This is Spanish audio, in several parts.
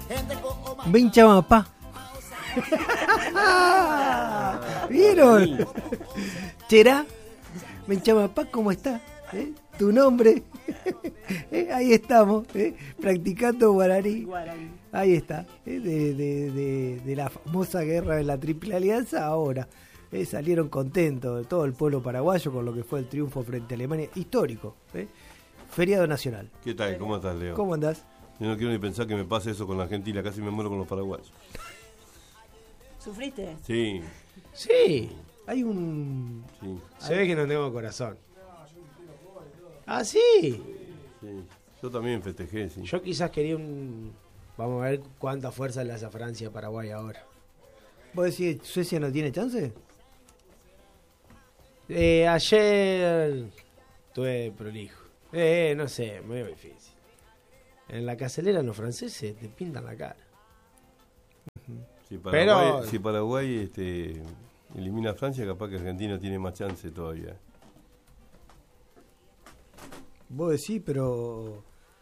Me hinchaba papá. ¿Vieron? Cherá, me hinchaba papá, ¿cómo está? Tu nombre. Ahí estamos, practicando guaraní. Ahí está, de la famosa guerra de la Triple Alianza. Ahora salieron contentos de todo el pueblo paraguayo con lo que fue el triunfo frente a Alemania, histórico. Feriado nacional. ¿Qué tal? ¿Cómo estás, Leo? ¿Cómo andás? Yo no quiero ni pensar que me pase eso con la Argentina, casi me muero con los paraguayos. ¿Sufriste? Sí. Sí. Hay un... Sí. Se ve que no tengo corazón. Ah, sí. Sí. Yo también festejé, sí. Yo quizás quería un... Vamos a ver cuánta fuerza le hace a Francia a Paraguay ahora. ¿Vos decís Suecia no tiene chance? Ayer tuve prolijo. No sé, muy difícil. En la caselera los franceses te pintan la cara. Si Paraguay elimina a Francia, capaz que Argentina tiene más chance todavía. Vos decís, pero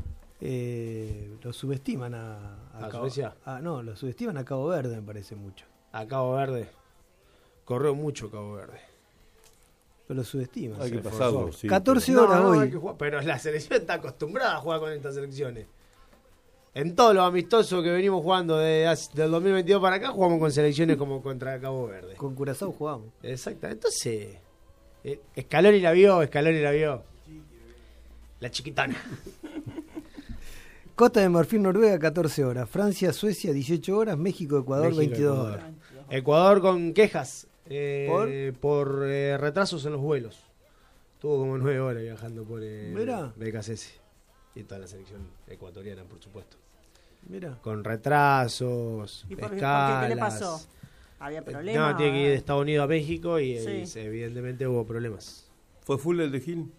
lo subestiman ¿A Suecia? No, lo subestiman a Cabo Verde, me parece mucho. A Cabo Verde. Corrió mucho Cabo Verde. Pero lo subestiman. Hay que pasarlo, sí. 14 horas hoy. Hay que jugar, pero la selección está acostumbrada a jugar con estas selecciones. En todos los amistosos que venimos jugando del 2022 para acá, jugamos con selecciones como contra Cabo Verde. Con Curazao jugamos. Exacto. Entonces, Scaloni la vio. La chiquitana. Costa de Marfil, Noruega, 14 horas. Francia, Suecia, 18 horas. México, Ecuador, 22 horas. Ecuador con quejas ¿Por? retrasos en los vuelos. Tuvo como 9 horas viajando por Mirá. BKCS. Y toda la selección ecuatoriana, por supuesto. Mira. Con retrasos, ¿Y por escalas. qué le pasó? ¿Había problemas? No, tiene que ir de Estados Unidos a México y, Sí. evidentemente hubo problemas. ¿Fue full el de Gil?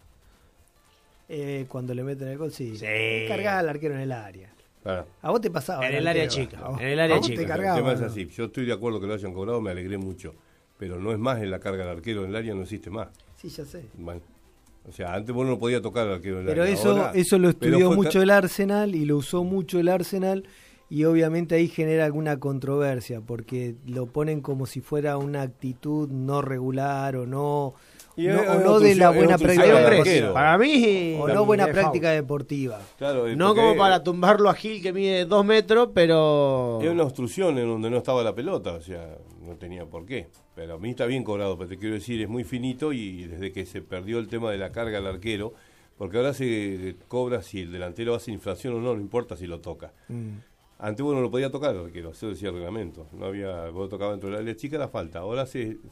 Cuando le meten el gol, sí. Sí. Cargaba al arquero en el área. Claro. A vos te pasaba. En el área chica. A vos- En el área a vos chica. te El cargaba. tema es ¿no? así. Yo estoy de acuerdo que lo hayan cobrado, me alegré mucho. Pero no es más en la carga del arquero en el área, no existe más. Sí, ya sé. Bueno, o sea, antes vos no podías tocar al arquero en el Pero área. eso Ahora, lo pero estudió fue mucho el Arsenal y lo usó mucho el Arsenal, y obviamente ahí genera alguna controversia porque lo ponen como si fuera una actitud no regular o no Y no, es o no de la obstrucción- buena es práctica Hay obstrucción un al precio. arquero. Para mí. o no buena es práctica foul. deportiva. Claro, No porque como para tumbarlo a Gil que mide 2 metros, pero. es una obstrucción en donde no estaba la pelota, o sea, no tenía por qué. Pero a mí está bien cobrado, pero te quiero decir, es muy finito y desde que se perdió el tema de la carga al arquero, porque ahora se cobra si el delantero hace infracción o no, no importa si lo toca. Antes vos no lo podía tocar el arquero, eso decía el reglamento. No había, vos tocaba dentro del área chica la falta. Ahora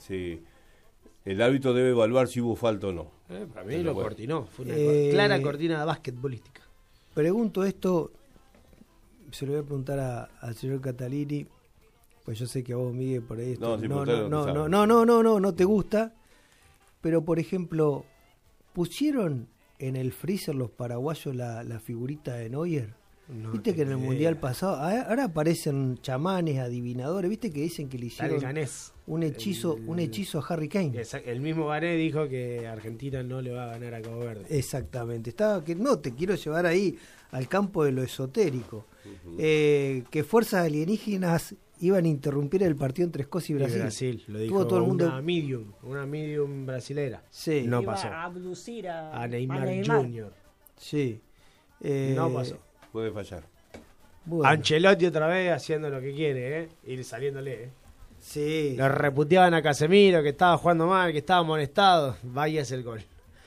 el árbitro debe evaluar si hubo falta o no. Para mí Pero lo bueno. cortinó. Fue una clara cortina basquetbolística. Pregunto esto, se lo voy a preguntar al señor Catalini, pues yo sé que a vos, Miguel, por ahí No, sí, preguntale lo que sabe. no te gusta, pero por ejemplo, ¿pusieron en el freezer los paraguayos la figurita de Neuer? No Viste que en el tengo mundial idea. pasado, ahora aparecen chamanes, adivinadores, viste que dicen que le Tal hicieron Ganés. un hechizo a Harry Kane. El mismo Gané dijo que Argentina no le va a ganar a Cabo Verde. Exactamente, estaba que no te quiero llevar ahí al campo de lo esotérico. Que fuerzas alienígenas iban a interrumpir el partido entre Escocia y Brasil. Lo dijo Tuvo todo el mundo. una medium brasilera. Sí, No Iba pasó. a abducir a Neymar Neymar. Jr. sí. No pasó. Puede fallar. Bueno, Ancelotti otra vez haciendo lo que quiere, ir saliéndole. sí. Lo reputeaban a Casemiro, que estaba jugando mal, que estaba amonestado. Vaya es el gol.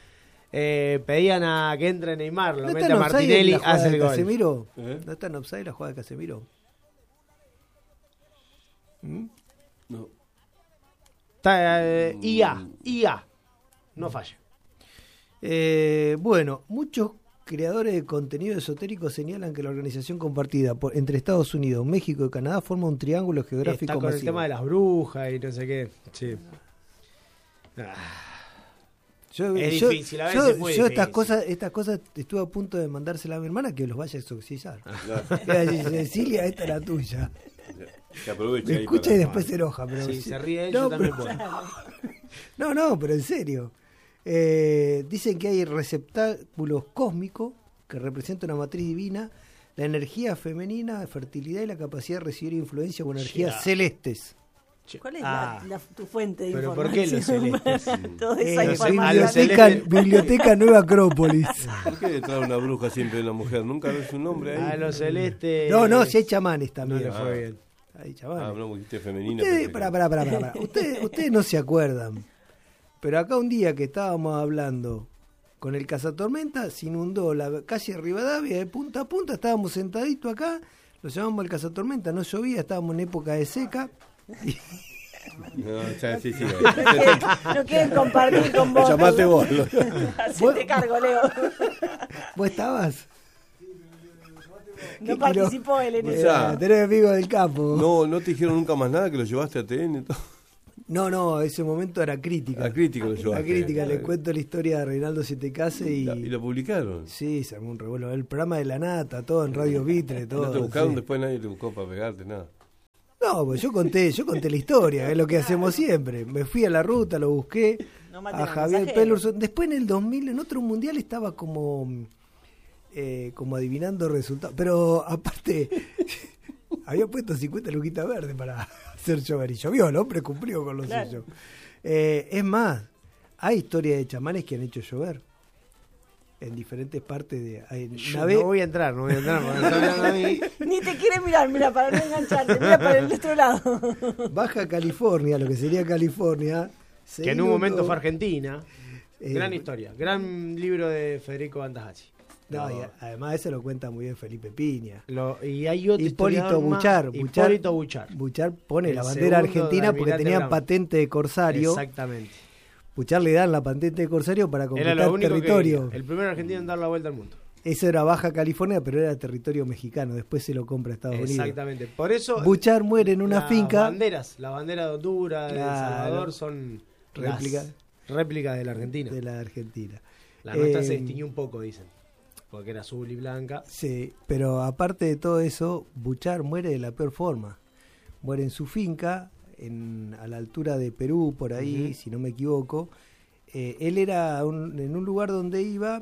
Pedían a que entre Neymar, lo ¿No mete está a en offside Martinelli, la jugada hace de el gol. Casemiro? ¿Eh? ¿No está en offside la jugada de Casemiro? No. Está, IA. No falla. Bueno, muchos creadores de contenido esotérico señalan que la organización compartida entre Estados Unidos, México y Canadá forma un triángulo geográfico Está con masivo. el tema de las brujas y no sé qué. Sí. Es difícil, a veces es muy yo difícil. estas cosas estuve a punto de mandársela a mi hermana que los vaya a exorcizar. Le iba a decir, Cecilia, esta es la tuya. Que aproveche Me ahí escucha para- y después se enoja. Pero Si sí. se ríe él, No, yo también pero- puedo. No, pero en serio. Dicen que hay receptáculos cósmicos que representan una matriz divina la energía femenina, la fertilidad y la capacidad de recibir influencia o energías celestes. ¿Cuál es tu fuente de ¿Pero información? por qué los celestes? Toda esa Los información. Biblioteca Nueva Acrópolis. ¿Por qué detrás de una bruja siempre una mujer? ¿Nunca ves un nombre ahí? Los celestes. No, si hay chamanes No también. le fue bien. Hay chamanes. no, dijiste femenina. Ustedes, pará. Ustedes no se acuerdan. Pero acá un día que estábamos hablando con el cazatormenta, se inundó la calle Rivadavia de punta a punta, estábamos sentaditos acá, lo llamamos el cazatormenta, no llovía, estábamos en época de seca. No, ya, sí. No quieren compartir con vos. Llamate vos. Así te cargo, Leo. ¿Vos estabas? No participó él en eso. Tenés amigos del campo. No te dijeron nunca más nada, que lo llevaste a TN y todo. No, ese momento era crítica. La crítica lo llevaste. La crítica, les cuento la historia de Reinaldo Siete Case y lo publicaron. Sí, se armó un revuelo. El programa de La Nata, todo en Radio Vitre, todo. No te buscaron, sí. después nadie te buscó para pegarte, nada. No, pues yo conté la historia, es lo que hacemos siempre. Me fui a la ruta, lo busqué a Javier Pelurson. Después en el 2000, en otro mundial, estaba como adivinando resultados. Pero aparte, había puesto 50 luquitas verdes para hacer llover. Y llovió, el hombre cumplió con los sellos. Es más, hay historias de chamanes que han hecho llover en diferentes partes de... No voy a entrar. Ni te quiere mirar, para no engancharte, mira para el otro lado. Baja California, lo que sería California. Que en un momento fue Argentina. Gran historia. Gran libro de Federico Bandajacci. No, y además ese lo cuenta muy bien Felipe Piña. Y hay otro Hipólito Buchar. Buchar pone la bandera argentina porque tenían patente de corsario. Exactamente. Buchar le dan la patente de corsario para conquistar territorio. El primer argentino en dar la vuelta al mundo. Eso era Baja California, pero era territorio mexicano. Después se lo compra Estados Unidos. Exactamente. Por eso Buchar muere en una finca. La bandera de Honduras, de El Salvador son réplicas de la Argentina. De la Argentina. La nuestra se distinguió un poco, dicen. Porque era azul y blanca. Sí, pero aparte de todo eso, Buchar muere de la peor forma. Muere en su finca, a la altura de Perú, por ahí, si no me equivoco. Él era en un lugar donde iba,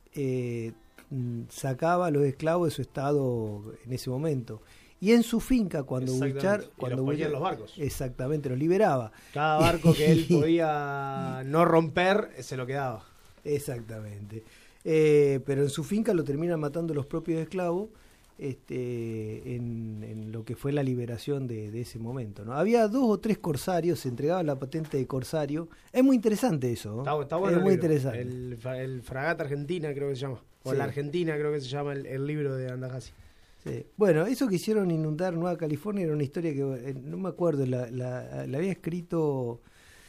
sacaba a los esclavos de su estado en ese momento. Y en su finca, cuando Buchar... Cuando ponía los barcos. Exactamente, los liberaba. Cada barco que él podía no romper, se lo quedaba. Exactamente. Pero en su finca lo terminan matando los propios esclavos en lo que fue la liberación de ese momento, ¿no? Había 2 o 3 corsarios, se entregaba la patente de corsario. Es muy interesante eso, ¿no? Está bueno, es muy interesante. El Fragata Argentina creo que se llama, o sí. La Argentina creo que se llama el libro de Andajacci. Sí. Bueno, eso que hicieron inundar Nueva California era una historia que no me acuerdo, la había escrito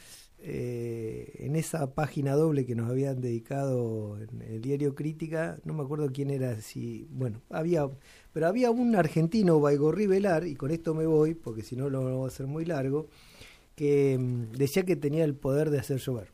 en esa página doble que nos habían dedicado en el diario Crítica, no me acuerdo quién era, pero había un argentino, Baigorri Velar, y con esto me voy, porque si no lo va a hacer muy largo, que decía que tenía el poder de hacer llover.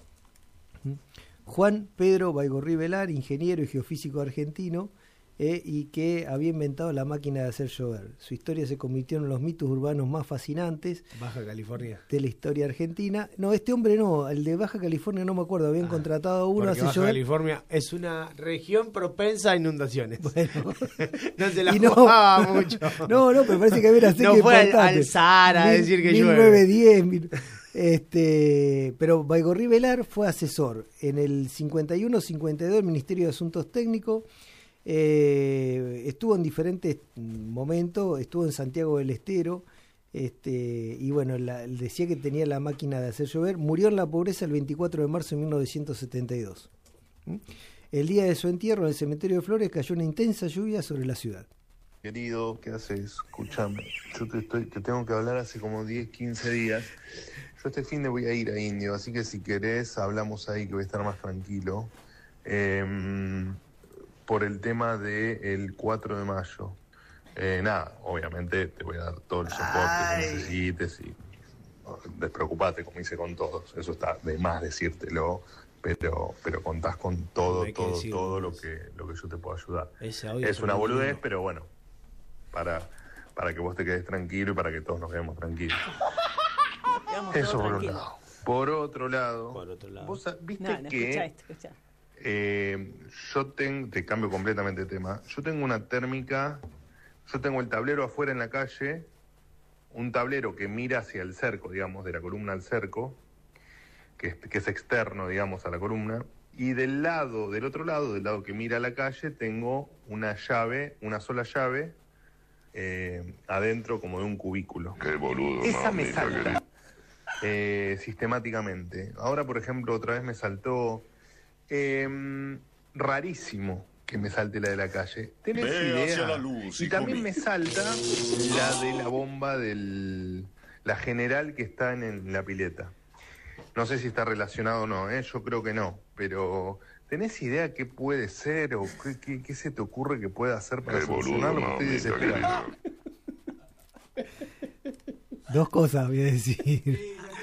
Juan Pedro Baigorri Velar, ingeniero y geofísico argentino, y que había inventado la máquina de hacer llover. Su historia se convirtió en los mitos urbanos más fascinantes Baja California de la historia argentina. No, este hombre no, el de Baja California no me acuerdo, habían contratado a uno a hacer Baja llover. California es una región propensa a inundaciones. Bueno, no se la jugaba mucho. No, pero parece que había una sequía no fue importante. al Sahara a decir que llueve. 1910, pero Baigorri Velar fue asesor en el 51-52 del Ministerio de Asuntos Técnicos. Estuvo en diferentes momentos, estuvo en Santiago del Estero, y bueno, decía que tenía la máquina de hacer llover. Murió en la pobreza el 24 de marzo de 1972. El día de su entierro en el cementerio de Flores cayó una intensa lluvia sobre la ciudad. Querido, ¿qué haces? Escúchame, yo te tengo que hablar hace como 10, 15 días. Yo este fin de voy a ir a Indio, así que si querés hablamos ahí, que voy a estar más tranquilo. Por el tema del 4 de mayo. Nada, obviamente te voy a dar todo el soporte que necesites y despreocupate, como hice con todos. Eso está de más decírtelo, pero contás con todo lo que yo te puedo ayudar. Es una boludez, pero bueno, para que vos te quedes tranquilo y para que todos nos quedemos tranquilos. Eso por un lado. Por otro lado, vos viste que... Escuchá. Te cambio completamente de tema. Yo tengo una térmica, yo tengo el tablero afuera en la calle, un tablero que mira hacia el cerco, digamos, de la columna al cerco, que es externo, digamos, a la columna, y del otro lado, del lado que mira a la calle, tengo una sola llave, adentro como de un cubículo. Qué boludo, Esa me mamita, salta sistemáticamente. Ahora, por ejemplo, otra vez me saltó rarísimo que me salte la de la calle. ¿Tenés Ve hacia idea? la luz, Y hijo también mío. me salta la de la bomba la general que está en la pileta. No sé si está relacionado o no, yo creo que no, pero ¿tenés idea qué puede ser o qué se te ocurre que pueda hacer para Qué solucionarlo? boludo, Estoy mamita, desesperado. Dos cosas voy a decir.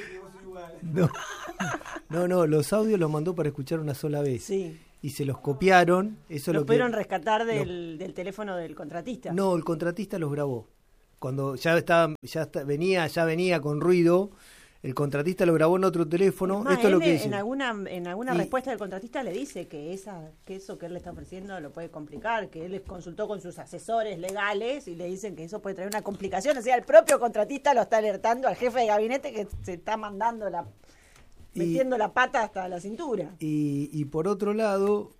No, los audios los mandó para escuchar una sola vez. Sí. Y se los copiaron. Eso es Los lo que pudieron rescatar del teléfono del contratista. No, el contratista los grabó. Cuando ya venía con ruido, el contratista lo grabó en otro teléfono. Es más, Esto es lo él que dice. en alguna Y- respuesta del contratista le dice que eso que él le está ofreciendo lo puede complicar, que él consultó con sus asesores legales y le dicen que eso puede traer una complicación. O sea, el propio contratista lo está alertando al jefe de gabinete que se está metiendo la pata hasta la cintura. Y por otro lado,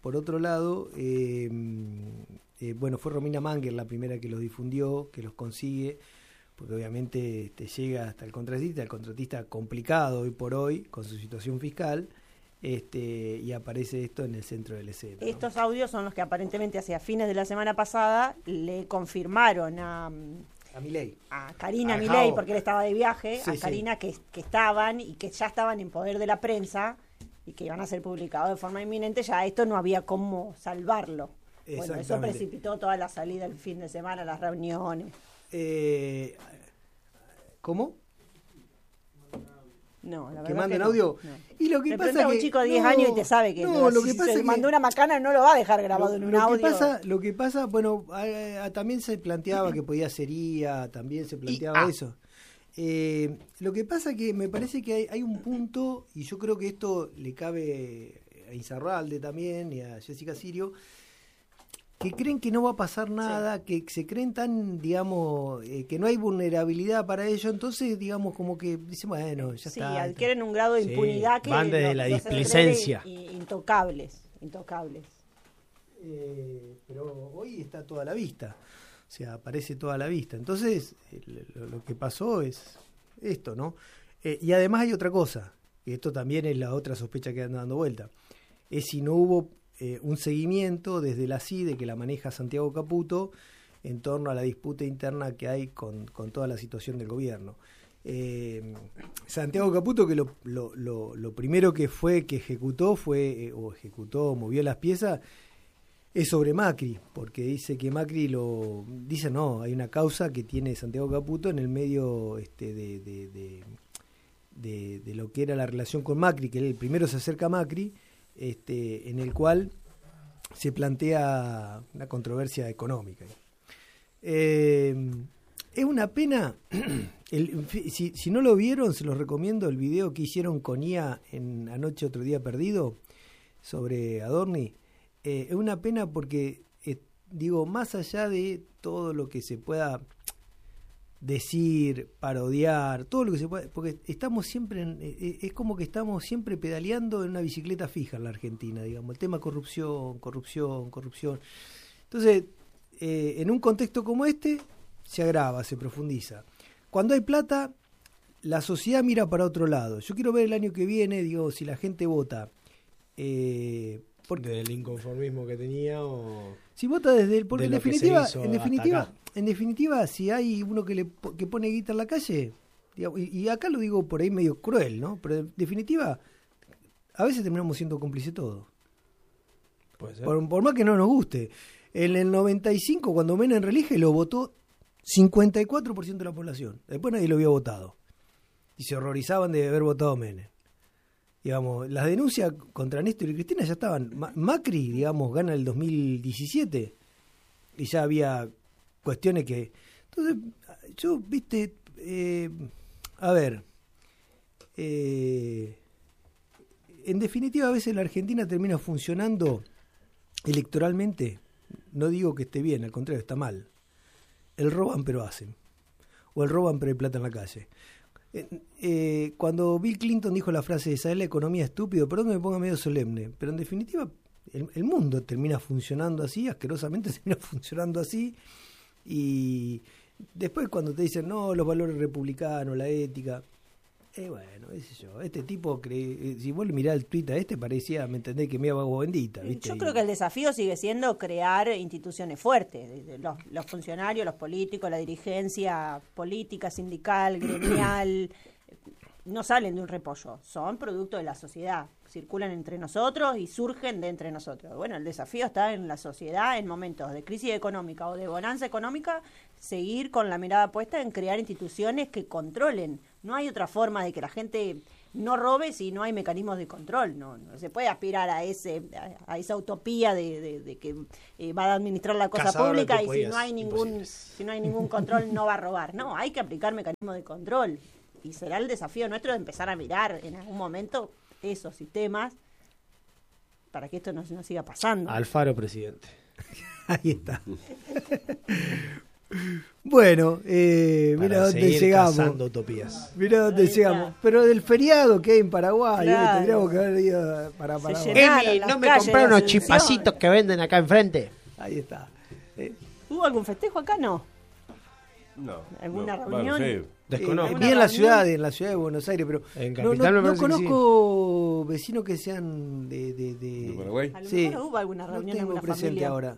bueno, fue Romina Manger la primera que los difundió, que los consigue, porque obviamente llega hasta el contratista complicado hoy por hoy con su situación fiscal, y aparece esto en el centro del escena, ¿no? Estos audios son los que aparentemente hacia fines de la semana pasada le confirmaron a Milei. Karina A Milei, Jao. porque él estaba de viaje, Sí, a Karina que estaban y que ya estaban en poder de la prensa y que iban a ser publicados de forma inminente. Ya esto no había cómo salvarlo. Bueno, eso Exactamente. precipitó toda la salida el fin de semana, las reuniones. ¿Cómo? No, la verdad ¿Que manden no, audio? no. Y lo que Le pasa pregunta a un que chico de 10 no, años y te sabe que no, lo que si pasa se que mandó una macana no lo va a dejar grabado en un audio. Lo que pasa, bueno, también se planteaba que podía ser IA, también se planteaba eso. Lo que pasa que me parece que hay un punto, y yo creo que esto le cabe a Insaurralde también y a Jessica Sirio, que creen que no va a pasar nada, que se creen tan, digamos, que no hay vulnerabilidad para ello, entonces, digamos, como que dicen, bueno, ya Sí, está. adquieren un grado de Sí, impunidad que van desde los la hace displicencia. intocables. Pero hoy está toda a la vista, o sea, aparece toda a la vista. Entonces, lo que pasó es esto, ¿no? Y además hay otra cosa, y esto también es la otra sospecha que anda dando vuelta, es si no hubo un seguimiento desde la CIDE, que la maneja Santiago Caputo, en torno a la disputa interna que hay con toda la situación del gobierno. Santiago Caputo, que lo primero que movió las piezas, es sobre Macri, porque dice que Macri no, hay una causa que tiene Santiago Caputo en el medio de lo que era la relación con Macri, que él primero se acerca a Macri, en el cual se plantea una controversia económica. Es una pena, si no lo vieron, se los recomiendo el video que hicieron con IA en Anoche Otro Día Perdido sobre Adorni. Es una pena porque, digo, más allá de todo lo que se pueda decir, parodiar, todo lo que se pueda, porque estamos siempre es como que estamos siempre pedaleando en una bicicleta fija en la Argentina, digamos, el tema corrupción. Entonces, en un contexto como este, se agrava, se profundiza. Cuando hay plata, la sociedad mira para otro lado. Yo quiero ver el año que viene, digo, si la gente vota ¿Del inconformismo que tenía o...? si vota desde el... Porque de en lo que definitiva, se hizo en definitiva, si hay uno que pone guita en la calle, digamos, y acá lo digo por ahí medio cruel, ¿no? Pero en definitiva, a veces terminamos siendo cómplices todos. Puede ser. Por más que no nos guste. En el 95, cuando Menem reelige, lo votó 54% de la población. Después nadie lo había votado. Y se horrorizaban de haber votado Menem. Digamos, las denuncias contra Néstor y Cristina ya estaban. Macri, digamos, gana el 2017 y ya había cuestiones que... Entonces, yo, viste, a ver, En definitiva, a veces la Argentina termina funcionando electoralmente. No digo que esté bien, al contrario, está mal. El roban pero hacen. O el roban pero hay plata en la calle. Cuando Bill Clinton dijo la frase esa es la economía estúpido, perdón que me ponga medio solemne, pero en definitiva el mundo termina funcionando así, asquerosamente termina funcionando así, y después cuando te dicen no, los valores republicanos, la ética, bueno, qué sé yo, este tipo si vos le mirás el tweet a parecía, ¿me entendés? Que me iba agua bendita, ¿viste? Yo creo que el desafío sigue siendo crear instituciones fuertes, los funcionarios, los políticos, la dirigencia política, sindical, gremial, no salen de un repollo, son producto de la sociedad, circulan entre nosotros y surgen de entre nosotros. Bueno, el desafío está en la sociedad, en momentos de crisis económica o de bonanza económica, seguir con la mirada puesta en crear instituciones que controlen. No hay otra forma de que la gente no robe si no hay mecanismos de control. No se puede aspirar a esa utopía de que va a administrar la cosa Cazador pública de y si imposibles. no hay ningún control no va a robar. No, hay que aplicar mecanismos de control. Y será el desafío nuestro de empezar a mirar en algún momento esos sistemas para que esto no siga pasando. Alfaro presidente. Ahí está. Bueno, mira dónde llegamos. Cazando utopías. Mira dónde Ahí llegamos. está. Pero del feriado que hay en Paraguay, Claro. tendríamos que haber ido para Se Paraguay. llenaron Emi, las ¿no me calles compraron de unos Asunción? chipacitos que venden acá enfrente? Ahí está. ¿Hubo algún festejo acá? No. No. ¿Alguna no, reunión? bueno, sí. Desconozco. Vi en la ciudad de Buenos Aires, pero En no Capital me parece que conozco vecinos que sean ¿De Paraguay? A lo Sí. mejor hubo alguna reunión No en tengo una presente familia. ahora.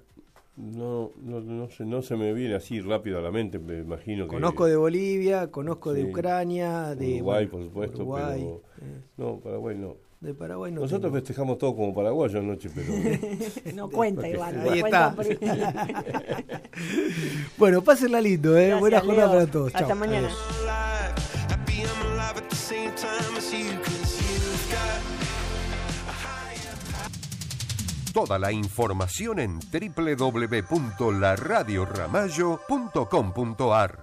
No se me viene así rápido a la mente, me imagino que... Conozco de Bolivia, conozco de Sí. Ucrania, de Uruguay, bueno, por supuesto, Uruguay, pero... No, Paraguay no. de Paraguay no. Nosotros tengo. festejamos todo como paraguayos anoche, pero... No cuenta igual. Ahí no está. cuenta por- Bueno, pásenla lindo, Gracias, buena jornada Leo. para todos. Hasta Chau. mañana. Happy I'm alive at the same time as you, 'cause you've got Toda la información en www.laradioramallo.com.ar.